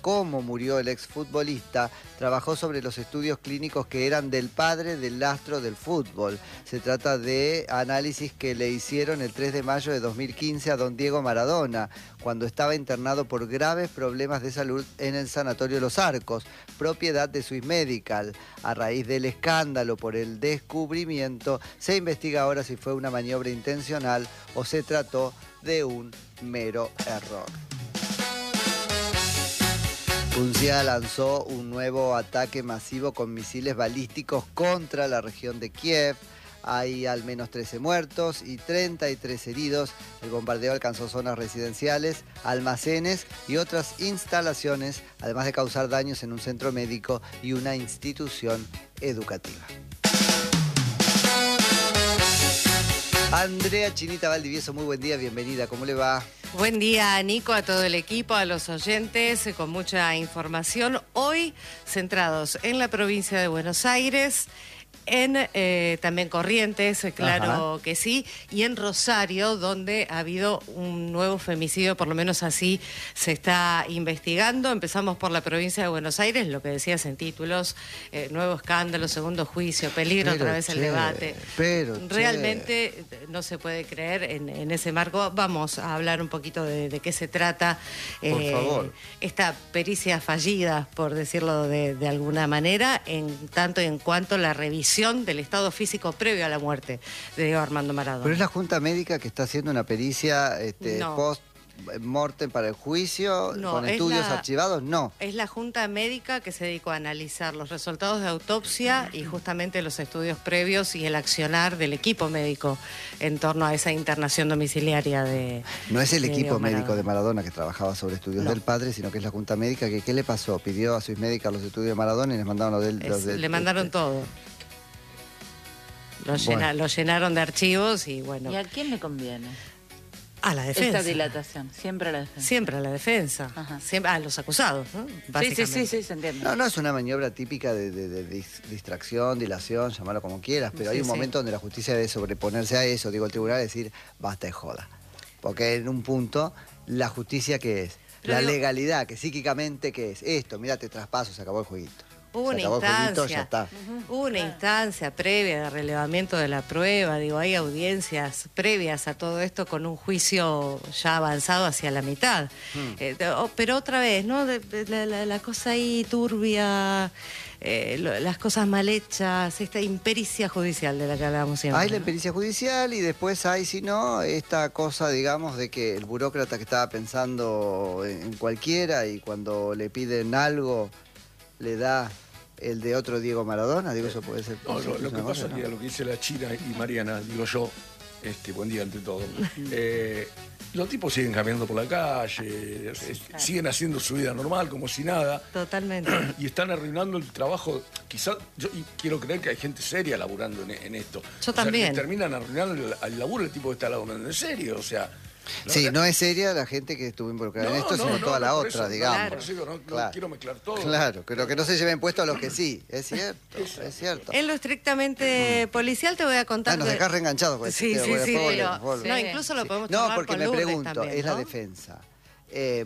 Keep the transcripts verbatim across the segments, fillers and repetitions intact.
cómo murió el exfutbolista, trabajó sobre los estudios clínicos que eran del padre del astro del fútbol. Se trata de análisis que le hicieron el tres de mayo de dos mil quince a don Diego Maradona, cuando estaba internado por graves problemas de salud en el Sanatorio Los Arcos, propiedad de Swiss Medical. A raíz del escándalo por el descubrimiento, se investiga ahora si fue una maniobra intencional o se trató de un mero error. Rusia lanzó un nuevo ataque masivo con misiles balísticos contra la región de Kiev. Hay al menos trece muertos y treinta y tres heridos. El bombardeo alcanzó zonas residenciales, almacenes y otras instalaciones, además de causar daños en un centro médico y una institución educativa. Andrea Chinita Valdivieso, muy buen día, bienvenida, ¿cómo le va? Buen día, Nico, a todo el equipo, a los oyentes, con mucha información. Hoy centrados en la provincia de Buenos Aires, en eh, también Corrientes, claro Ajá. que sí, y en Rosario, donde ha habido un nuevo femicidio, por lo menos así se está investigando. Empezamos por la provincia de Buenos Aires, lo que decías en títulos, eh, nuevo escándalo, segundo juicio, peligro pero, otra vez che, el debate. Pero, Realmente che. no se puede creer en, en ese marco. Vamos a hablar un poquito de, de qué se trata. Por eh, favor. Esta pericia fallida, por decirlo de, de alguna manera, en tanto y en cuanto la revisión del estado físico previo a la muerte de Diego Armando Maradona. Pero es la Junta Médica que está haciendo una pericia este, no. post mortem para el juicio, no, con estudios la, archivados, no. Es la Junta Médica que se dedicó a analizar los resultados de autopsia y justamente los estudios previos y el accionar del equipo médico en torno a esa internación domiciliaria de No es el de equipo médico Maradona. de Maradona que trabajaba sobre estudios no. del padre, sino que es la Junta Médica que, ¿qué le pasó? Pidió a Swiss Medical los estudios de Maradona y les mandaron los del... Los es, del le mandaron este. todo. Lo, llena, bueno. lo llenaron de archivos y bueno. ¿Y a quién le conviene? A la defensa. Esta dilatación, siempre a la defensa. Siempre a la defensa. Siempre a los acusados, ¿no? Sí, sí, sí, sí, se entiende. No, no es una maniobra típica de, de, de distracción, dilación, llamarlo como quieras, pero sí, hay un sí. momento donde la justicia debe sobreponerse a eso, digo, el tribunal decir, basta de joda. Porque en un punto, la justicia, ¿qué es? Pero la digo, legalidad, que psíquicamente, ¿qué es? Esto, mira, te traspaso, se acabó el jueguito. Hubo una instancia, uh-huh. hubo una instancia previa de relevamiento de la prueba, digo, hay audiencias previas a todo esto con un juicio ya avanzado hacia la mitad. Mm. Eh, pero otra vez, ¿no? De, de, la, la, la cosa ahí turbia, eh, lo, las cosas mal hechas, esta impericia judicial de la que hablábamos siempre. Hay la impericia judicial y después hay, si no, esta cosa, digamos, de que el burócrata que estaba pensando en, en cualquiera y cuando le piden algo le da el de otro Diego Maradona, digo, eso puede ser... No, no, lo que pasa es que a lo que dice la China y Mariana, digo yo, este, buen día ante todo, eh, los tipos siguen caminando por la calle, sí, claro. siguen haciendo su vida normal, como si nada. Totalmente. Y están arruinando el trabajo, quizás, yo y quiero creer que hay gente seria laburando en, en esto. Yo también. O sea, que terminan arruinando el, el laburo, el tipo que está laburando en serio, o sea... No, sí, no es seria la gente que estuvo involucrada no, en esto, no, sino no, toda no, la otra, eso, digamos. Claro. Por eso digo, no, claro. no quiero mezclar todo. Claro, pero que no se lleven puesto a los que sí, es cierto, eso. es cierto. En lo estrictamente policial te voy a contar... Ah, nos dejás reenganchados con Sí, este sí, tema, sí, volver, pero... volver. No, incluso lo podemos sí. charlar No, porque con me Lourdes pregunto, también, es ¿no? la defensa. Eh,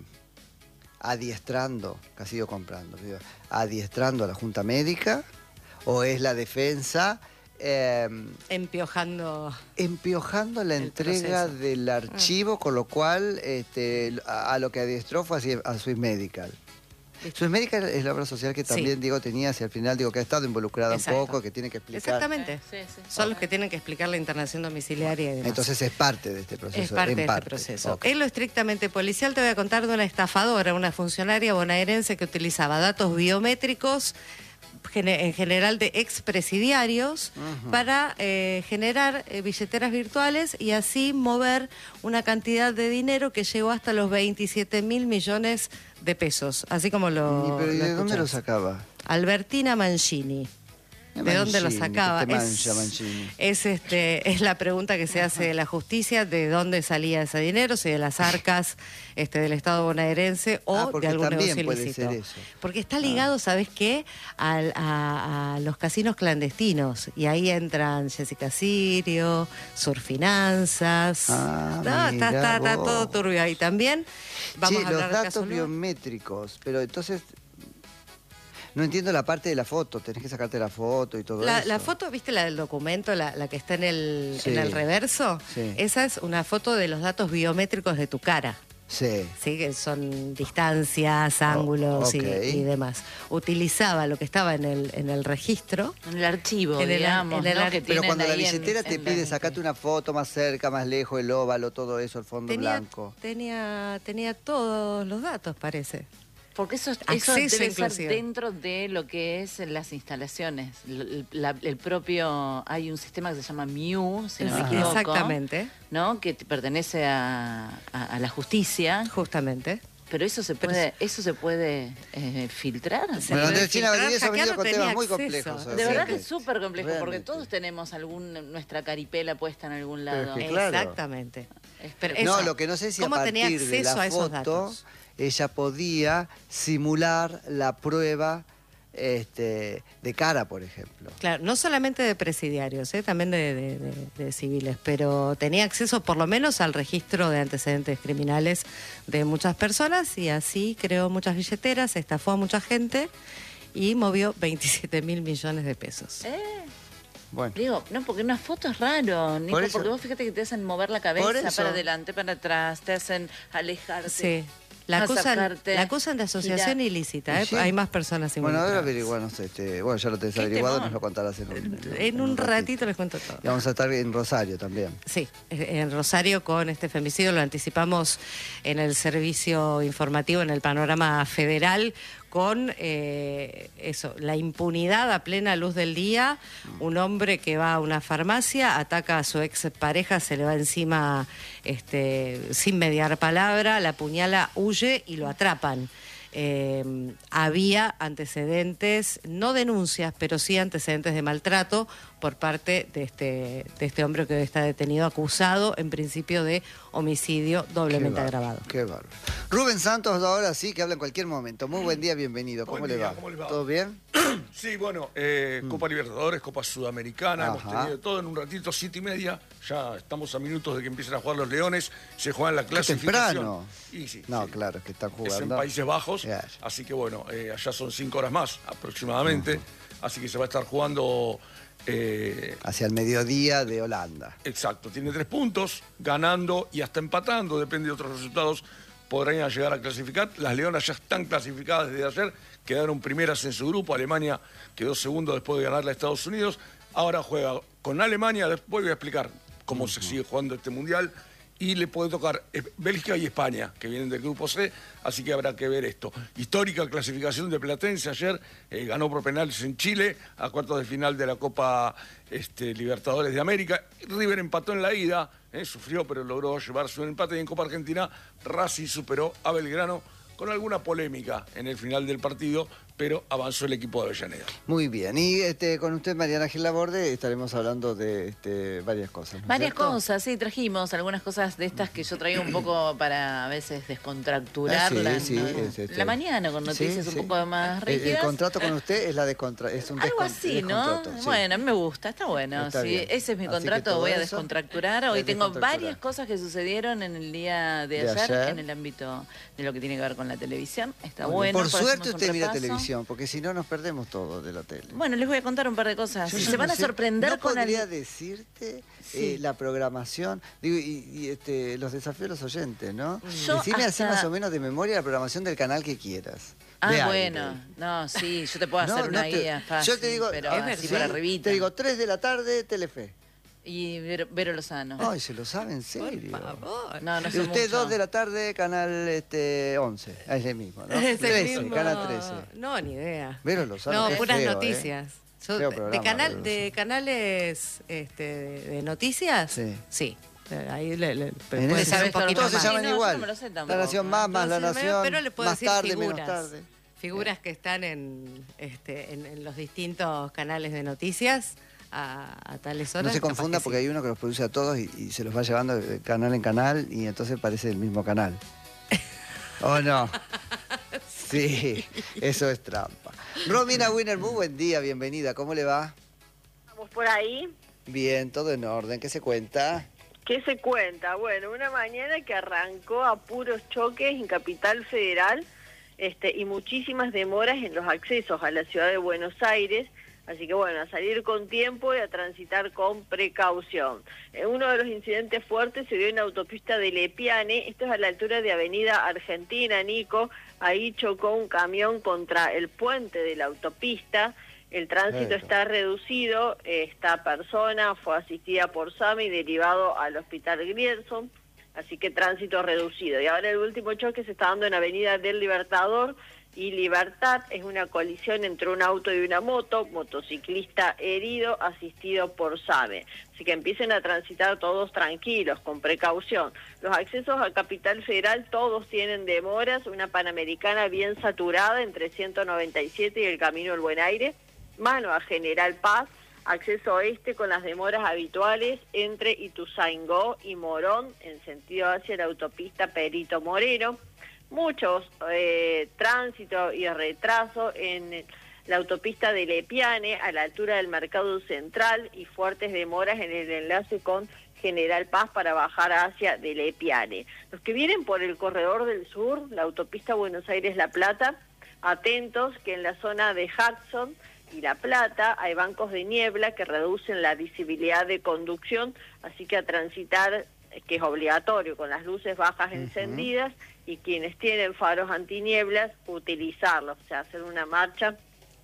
adiestrando, casi digo comprando, digo, adiestrando a la Junta Médica, o es la defensa... Eh, empiojando empiojando la entrega proceso. del archivo, ah. con lo cual este, a, a lo que adiestró fue a, a Swiss Medical. Swiss Medical es la obra social que también, sí. digo, tenía hacia el final, digo, que ha estado involucrada Exacto. un poco, que tiene que explicar. Exactamente. Sí, sí. Son los que tienen que explicar la internación domiciliaria y demás. Entonces es parte de este proceso. Es parte en de parte. este proceso. Okay. En lo estrictamente policial te voy a contar de una estafadora, una funcionaria bonaerense que utilizaba datos biométricos en general de expresidiarios uh-huh. para eh, generar eh, billeteras virtuales y así mover una cantidad de dinero que llegó hasta los veintisiete mil millones de pesos, así como lo... ¿Y pero, ¿y lo de dónde lo sacaba? Albertina Mancini. ¿De dónde lo Mancini, sacaba? que te Es, mancha, Mancini. es, este, es la pregunta que se hace de la justicia, de dónde salía ese dinero, si de las arcas este, del Estado bonaerense o Ah, de porque algún también negocio puede ilícito. ser eso. Porque está ligado, ¿sabes qué? Al- a, a los casinos clandestinos. Y ahí entran Jessica Sirio, Surfinanzas. Ah, no, está, mirá está, está vos. todo turbio ahí también. Vamos Sí, a hablar los del caso datos Lula. biométricos, pero entonces no entiendo la parte de la foto, tenés que sacarte la foto y todo La, eso. la foto, ¿viste la del documento, la, la que está en el, Sí. en el reverso? Sí. Esa es una foto de los datos biométricos de tu cara. Sí. Sí, que son distancias, ángulos y- ok. y, demás. Utilizaba lo que estaba en el, en el registro. En el archivo, En el- digamos, en el ¿no? ar- que Pero tienen cuando la ahí en- billetera te en pide la- sacate una foto más cerca, más lejos, el óvalo, todo eso, el fondo Tenía, blanco. tenía, tenía todos los datos, parece. Porque eso, eso Acceso debe inclusive. ser dentro de lo que es las instalaciones. El, la- el propio, hay un sistema que se llama M I U, si no me Ajá. equivoco, Exactamente, ¿no? Que te pertenece a, a- a la justicia. justamente. Pero eso se Pero puede, eso se puede eh, filtrar. Se Bueno, puede Andrés China filtrar, Valdivieso ha venido hackear, con no temas tenía muy acceso. complejos. De así verdad que es súper complejo, porque realmente. todos tenemos algún nuestra caripela puesta en algún Pero es lado. que claro. Exactamente. Es- Pero No, eso, lo que no sé si a ¿cómo tenía partir de acceso la a esos foto datos? ella podía simular la prueba este, de cara, por ejemplo. Claro, no solamente de presidiarios, ¿eh? También de, de- de- de civiles, pero tenía acceso por lo menos al registro de antecedentes criminales de muchas personas y así creó muchas billeteras, estafó a mucha gente y movió veintisiete mil millones de pesos. Eh, Bueno. Digo, no, porque una foto es raro, Nico, Por eso- porque vos fíjate que te hacen mover la Por cabeza eso. para adelante, para atrás, te hacen alejarte. Sí. La acusan, sacarte, la acusan de asociación girar. ilícita, ¿eh? Sí. Hay más personas Bueno, ahora involucradas. averiguamos, este, bueno, ya lo tenés Qué averiguado, temor. nos lo contarás en un, En un ratito les cuento todo. Y vamos a estar en Rosario también. Sí, en Rosario con este femicidio lo anticipamos en el servicio informativo, en el panorama federal, con eh, eso, la impunidad a plena luz del día. Un hombre que va a una farmacia, ataca a su ex pareja, se le va encima este, sin mediar palabra, la apuñala, huye y lo atrapan. Eh, había antecedentes, no denuncias, pero sí antecedentes de maltrato por parte de este, de este hombre que hoy está detenido, acusado en principio de homicidio doblemente Qué bárbaro, agravado. Qué bárbaro. Rubén Santos ahora sí que habla en cualquier momento. Muy buen día, bienvenido. ¿Cómo, Buen le, día, va? ¿cómo le va? ¿Todo bien? Sí, bueno, eh, Copa Libertadores, Copa Sudamericana, hemos Ajá. tenido todo en un ratito, siete y media. Ya estamos a minutos de que empiecen a jugar los Leones. Se juegan la Qué clasificación. temprano. Y sí, No, sí. claro, es que están Es jugando. en Países Bajos, Ya. así que bueno, eh, allá son cinco horas más aproximadamente. Así que se va a estar jugando. eh, Hacia el mediodía de Holanda. Exacto, tiene tres puntos, ganando y hasta empatando, depende de otros resultados, podrán llegar a clasificar. Las Leonas ya están clasificadas desde ayer, quedaron primeras en su grupo, Alemania quedó segundo después de ganarle a Estados Unidos, ahora juega con Alemania, después voy a explicar cómo se sigue jugando este Mundial, y le puede tocar eh, Bélgica y España, que vienen del grupo C, así que habrá que ver esto. Histórica clasificación de Platense ayer, eh, ganó por penales en Chile, a cuartos de final de la Copa este, Libertadores de América. River empató en la ida, eh, sufrió, pero logró llevarse un empate. Y en Copa Argentina, Racing superó a Belgrano con alguna polémica en el final del partido, pero avanzó el equipo de Avellaneda. Muy bien. Y este, con usted, Mariana Gil Laborde, estaremos hablando de este, varias cosas. ¿no es Varias cierto? cosas, sí, trajimos algunas cosas de estas que yo traigo un poco para a veces descontracturarlas. Ah, sí, sí, ¿no? es, este, La mañana con noticias sí, un sí. poco más El- El, rígidas. contrato con usted es la de contra, es un Algo descon- así, ¿no? descontrato, sí. Bueno, a mí me gusta, está bueno. Está sí, bien. ese es mi Así que contrato, todo voy a eso descontracturar. Hoy es tengo descontracturar. varias cosas que sucedieron en el día de, De ayer, ayer. en el ámbito de lo que tiene que ver con la televisión. Está Muy bien. bueno. Por pues suerte hacemos un usted mira repaso. televisión, porque si no nos perdemos todo de la tele. Bueno, les voy a contar un par de cosas. Yo Y ya se van no a sé, sorprender no con podría el... decirte Sí. eh, la programación, digo, y, y, este, los desafíos de los oyentes, ¿no? Yo Decime así hasta- más o menos de memoria la programación del canal que quieras. Ah, de bueno. aire. No, sí, yo te puedo No, hacer no una te- guía fácil, Yo te digo, pero ah, así ¿sí? por arribita. Te digo, tres de la tarde, Telefe. Y Vero, Vero Lozano. Ay, se lo sabe en serio. Por favor. No, no Y sé usted mucho. dos de la tarde, canal este, once. Ah, es el mismo, ¿no? Es el trece, mismo. canal trece. No, ni idea. Vero Lozano, No, qué puras feo, ¿eh? noticias. Yo, Feo de, programa, canal, Vero de canales este, de, de noticias, Sí. sí. Eh, Ahí le, le- En puede ese ser un sabe todo poquito todos se más. más. llaman Sí, no, yo igual. no me lo sé La tampoco. Nación más, más La Entonces, Nación, pero le puedo más decir tarde, menos figuras. tarde. Figuras que están en, este, en, en los distintos canales de noticias a, a tales horas. No se confunda sí. porque hay uno que los produce a todos y, y se los va llevando de canal en canal y entonces parece el mismo canal. ¿O no? Sí, eso es trampa. Romina Winner, muy buen día, bienvenida. ¿Cómo le va? ¿Estamos por ahí? Bien, todo en orden. ¿Qué se cuenta? ¿Qué se cuenta? Bueno, una mañana que arrancó a puros choques en Capital Federal este, y muchísimas demoras en los accesos a la ciudad de Buenos Aires. Así que bueno, a salir con tiempo y a transitar con precaución. Eh, uno de los incidentes fuertes se dio en la autopista de Lepiane, esto es a la altura de Avenida Argentina, Nico. Ahí chocó un camión contra el puente de la autopista. El tránsito Eso. está reducido, esta persona fue asistida por SAME y derivado al hospital Grierson, así que tránsito reducido. Y ahora el último choque se está dando en Avenida del Libertador y Libertad, es una colisión entre un auto y una moto, motociclista herido, asistido por SAME. Así que empiecen a transitar todos tranquilos, con precaución. Los accesos a Capital Federal todos tienen demoras, una Panamericana bien saturada entre ciento noventa y siete y el Camino del Buen Aire, mano a General Paz, acceso oeste con las demoras habituales entre Ituzaingó y Morón en sentido hacia la autopista Perito Moreno. Muchos eh, tránsito y retraso en la autopista de Lepiane a la altura del Mercado Central y fuertes demoras en el enlace con General Paz para bajar hacia de Lepiane. Los que vienen por el corredor del sur, la autopista Buenos Aires-La Plata, atentos que en la zona de Hudson y La Plata hay bancos de niebla que reducen la visibilidad de conducción, así que a transitar, que es obligatorio, con las luces bajas encendidas, y quienes tienen faros antinieblas, utilizarlos, o sea, hacer una marcha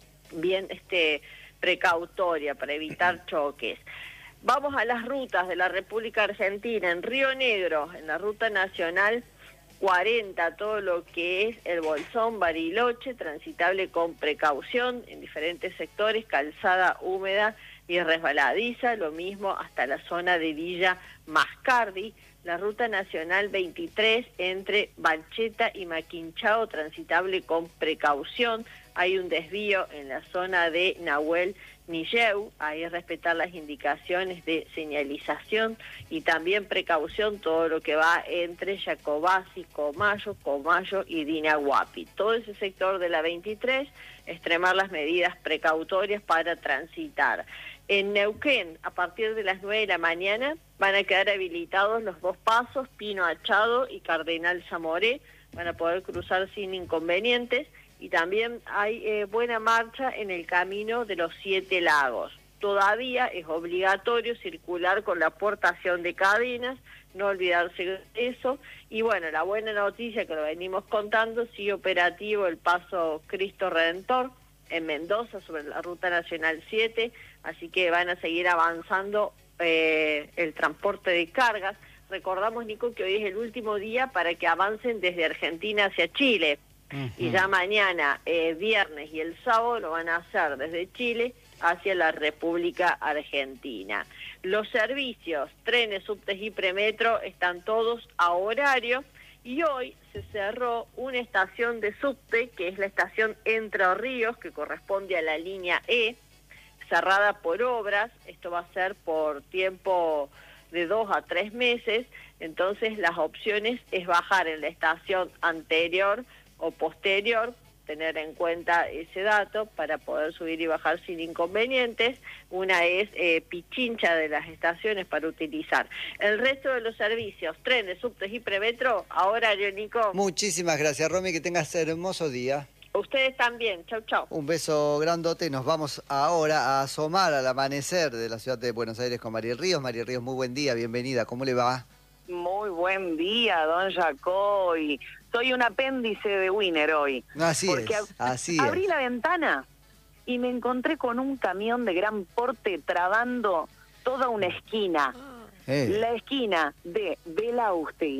bien este, precautoria para evitar choques. Vamos a las rutas de la República Argentina. En Río Negro, en la ruta nacional cuarenta, todo lo que es el Bolsón, Bariloche, transitable con precaución en diferentes sectores, calzada húmeda y resbaladiza, lo mismo hasta la zona de Villa Mascardi. La ruta nacional veintitrés entre Bancheta y Maquinchao, transitable con precaución. Hay un desvío en la zona de Nahuel Nilleu, ahí respetar las indicaciones de señalización y también precaución todo lo que va entre Jacobasi, Comayo, Comayo y Dinahuapi. Todo ese sector de la veintitrés, extremar las medidas precautorias para transitar. En Neuquén, a partir de las nueve de la mañana, van a quedar habilitados los dos pasos, Pino Achado y Cardenal Zamoré, van a poder cruzar sin inconvenientes. Y también hay eh, buena marcha en el camino de los Siete Lagos. Todavía es obligatorio circular con la portación de cadenas, no olvidarse de eso. Y bueno, la buena noticia que lo venimos contando, sigue operativo el paso Cristo Redentor en Mendoza sobre la Ruta Nacional siete, así que van a seguir avanzando eh, el transporte de cargas. Recordamos, Nico, que hoy es el último día para que avancen desde Argentina hacia Chile. Uh-huh. Y ya mañana, eh, viernes y el sábado lo van a hacer desde Chile hacia la República Argentina. Los servicios, trenes, subtes y premetro están todos a horario y hoy se cerró una estación de subte que es la estación Entre Ríos, que corresponde a la línea E, cerrada por obras. Esto va a ser por tiempo de dos a tres meses, entonces las opciones es bajar en la estación anterior o posterior, tener en cuenta ese dato para poder subir y bajar sin inconvenientes. Una es eh, Pichincha de las estaciones para utilizar. El resto de los servicios, trenes, subtes y premetro, ahora yo, Nico. Muchísimas gracias, Romy, que tengas hermoso día. Ustedes también, chau, chau. Un beso grandote y nos vamos ahora a asomar al amanecer de la ciudad de Buenos Aires con Mariel Ríos. Mariel Ríos, muy buen día, bienvenida, ¿cómo le va? Muy buen día, don Jacoy. Soy un apéndice de Winner hoy. Así porque es, así abrí es. la ventana y me encontré con un camión de gran porte trabando toda una esquina. Eh. La esquina de Belaústegui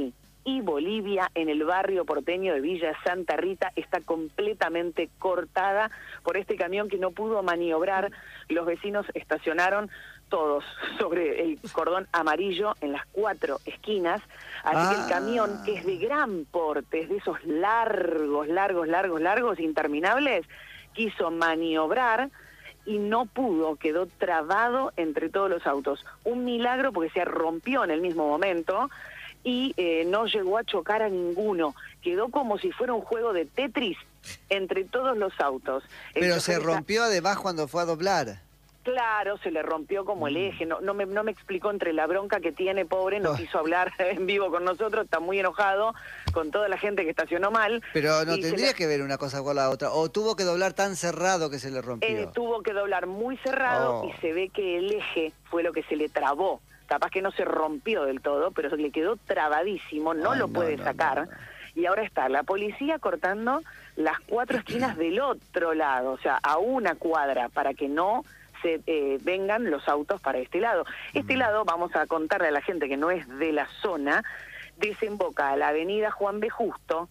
y Bolivia, en el barrio porteño de Villa Santa Rita, está completamente cortada por este camión que no pudo maniobrar. Los vecinos estacionaron todos sobre el cordón amarillo en las cuatro esquinas, así ah. que el camión, que es de gran porte, es de esos largos, largos, largos, largos, interminables, quiso maniobrar y no pudo, quedó trabado entre todos los autos. Un milagro porque se rompió en el mismo momento y eh, no llegó a chocar a ninguno. Quedó como si fuera un juego de Tetris entre todos los autos. Pero el se rompió está... además cuando fue a doblar. Claro, se le rompió como el eje, no, no, me, no me explicó entre la bronca que tiene, pobre, no oh. quiso hablar en vivo con nosotros, está muy enojado con toda la gente que estacionó mal. Pero no tendría le... que ver una cosa con la otra, o tuvo que doblar tan cerrado que se le rompió. Eh, tuvo que doblar muy cerrado oh. y se ve que el eje fue lo que se le trabó, capaz que no se rompió del todo, pero le quedó trabadísimo, no Ay, lo no, puede no, sacar. No, no. Y ahora está la policía cortando las cuatro esquinas del otro lado, o sea, a una cuadra, para que no se eh, vengan los autos para este lado. Este mm. lado, vamos a contarle a la gente que no es de la zona, desemboca a la avenida Juan B. Justo,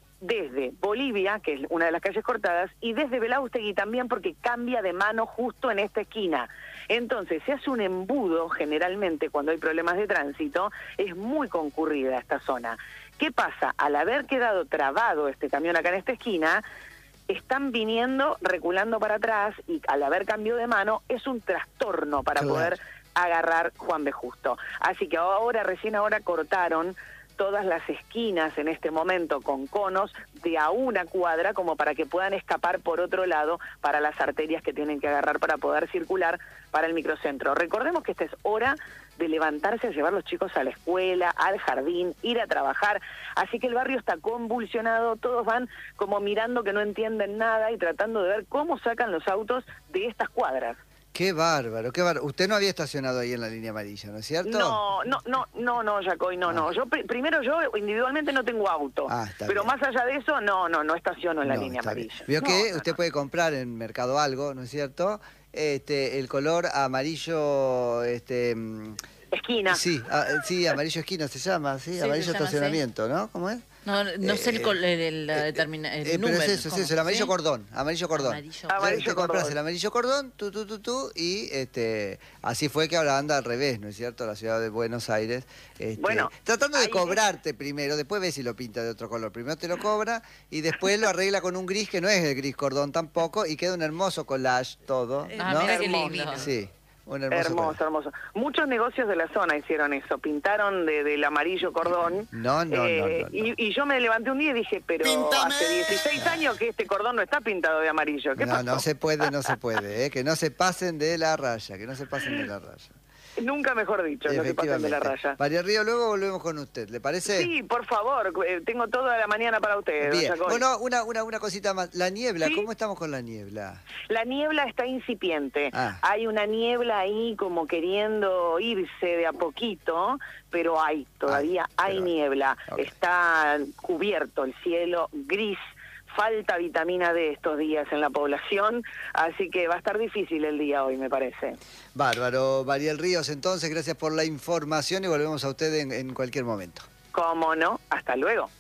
desde Bolivia, que es una de las calles cortadas, y desde Belaústegui también, porque cambia de mano justo en esta esquina. Entonces, se hace un embudo, generalmente, cuando hay problemas de tránsito, es muy concurrida esta zona. ¿Qué pasa? Al haber quedado trabado este camión acá en esta esquina, están viniendo, reculando para atrás, y al haber cambio de mano, es un trastorno para claro. poder agarrar Juan B. Justo. Así que ahora, recién ahora cortaron todas las esquinas en este momento con conos de a una cuadra, como para que puedan escapar por otro lado para las arterias que tienen que agarrar para poder circular para el microcentro. Recordemos que esta es hora de levantarse a llevar a los chicos a la escuela, al jardín, ir a trabajar, así que el barrio está convulsionado, todos van como mirando que no entienden nada y tratando de ver cómo sacan los autos de estas cuadras. Qué bárbaro, qué bárbaro. Usted no había estacionado ahí en la línea amarilla, ¿no es cierto? No, no, no, no, no, Jacoy, no, ah. no. Yo pr primero yo individualmente no tengo auto, ah, pero bien. más allá de eso, no, no, no estaciono en la no, línea amarilla. Vio no, que no, usted no. puede comprar en Mercado Algo, ¿no es cierto? Este, el color amarillo, este... esquina. Sí, a, sí, amarillo esquina se llama, sí, sí amarillo estacionamiento, ¿sí? ¿No? ¿Cómo es? No, no sé el, el, el, el, determina, el eh, número. Pero es eso, es eso, el amarillo ¿sí? cordón, amarillo cordón. Amarillo, amarillo te cordón. compras el amarillo cordón, tú, tú, tú, tú, y este, así fue que ahora anda al revés, ¿no es cierto? La ciudad de Buenos Aires. Este, bueno, tratando de cobrarte es... primero, después ves si lo pinta de otro color. Primero te lo cobra y después lo arregla con un gris que no es el gris cordón tampoco y queda un hermoso collage todo. Ah, ¿no? mira qué lindo. Sí. Un hermoso, hermoso, hermoso. Muchos negocios de la zona hicieron eso, pintaron de, del amarillo cordón. No, no, eh, no, no, no. Y, y yo me levanté un día y dije, pero ¡Píntame! Hace dieciséis años que este cordón no está pintado de amarillo. ¿Qué no, pasó? no se puede, no se puede, ¿eh? Que no se pasen de la raya, que no se pasen de la raya. Nunca mejor dicho, no se pasen de la raya. María Río, luego volvemos con usted, ¿le parece? Sí, por favor, eh, tengo toda la mañana para ustedes. Bien. Bueno, una, una, una cosita más. La niebla, ¿sí? ¿Cómo estamos con la niebla? La niebla está incipiente. Ah. Hay una niebla ahí como queriendo irse de a poquito, pero hay, todavía Ay, hay niebla. Okay. Está cubierto el cielo, gris. Falta vitamina D estos días en la población, así que va a estar difícil el día hoy, me parece. Bárbaro. Mariel Ríos, entonces, gracias por la información y volvemos a usted en, en cualquier momento. Cómo no, hasta luego.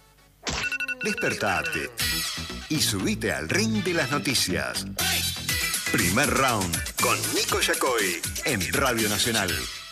Despertate y subite al ring de las noticias. Primer round con Nico Yacoy en Radio Nacional.